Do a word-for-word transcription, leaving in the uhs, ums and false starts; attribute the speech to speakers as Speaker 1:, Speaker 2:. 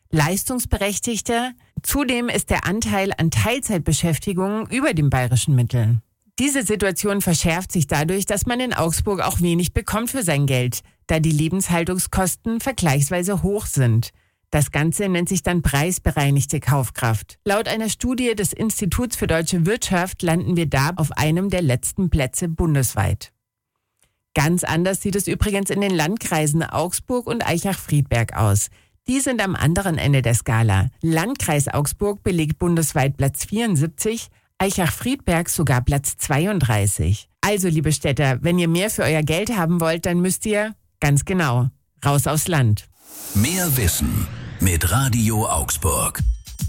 Speaker 1: Leistungsberechtigte. Zudem ist der Anteil an Teilzeitbeschäftigungen über dem bayerischen Mittel. Diese Situation verschärft sich dadurch, dass man in Augsburg auch wenig bekommt für sein Geld, da die Lebenshaltungskosten vergleichsweise hoch sind. Das Ganze nennt sich dann preisbereinigte Kaufkraft. Laut einer Studie des Instituts für Deutsche Wirtschaft landen wir da auf einem der letzten Plätze bundesweit. Ganz anders sieht es übrigens in den Landkreisen Augsburg und Aichach-Friedberg aus. Die sind am anderen Ende der Skala. Landkreis Augsburg belegt bundesweit Platz vierundsiebzig, Aichach-Friedberg sogar Platz zweiunddreißig. Also, liebe Städter, wenn ihr mehr für euer Geld haben wollt, dann müsst ihr, ganz genau, raus aufs Land.
Speaker 2: Mehr Wissen mit Radio Augsburg.